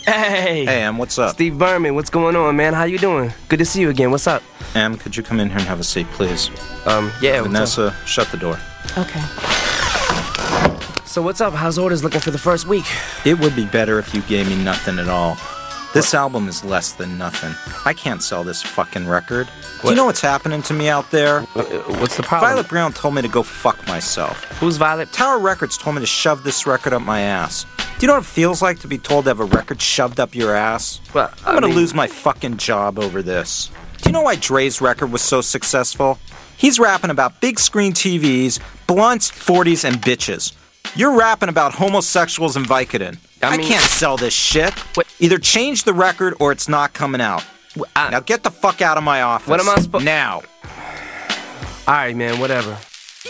Hey! Hey, Em, what's up? Steve Berman, what's going on, man? How you doing? Good to see you again. What's up? Em, could you come in here and have a seat, please? Yeah. Vanessa, shut the door. Okay. So what's up? How's orders looking for the first week? It would be better if you gave me nothing at all. This album is less than nothing. I can't sell this fucking record. Do you know what's happening to me out there? What's the problem? Violet Brown told me to go fuck myself. Who's Violet? Tower Records told me to shove this record up my ass. Do you know what it feels like to be told to have a record shoved up your ass? Well, I'm gonna lose my fucking job over this. Do you know why Dre's record was so successful? He's rapping about big screen TVs, blunts, 40s, and bitches. You're rapping about homosexuals and Vicodin. I can't sell this shit. Either change the record or it's not coming out. Now get the fuck out of my office. What am I supposed... Now. Alright, man, whatever.